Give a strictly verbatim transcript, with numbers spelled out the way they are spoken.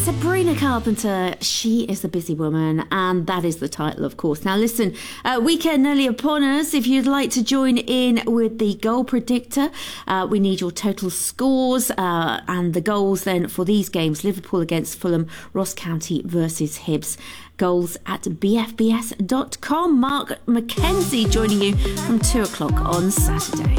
Sabrina Carpenter, she is a busy woman, and that is the title, of course. Now listen, uh, weekend nearly upon us. If you'd like to join in with the goal predictor, uh, we need your total scores uh, and the goals then for these games: Liverpool against Fulham, Ross County versus Hibs. Goals at b f b s dot com. Mark Mackenzie joining you from two o'clock on Saturday.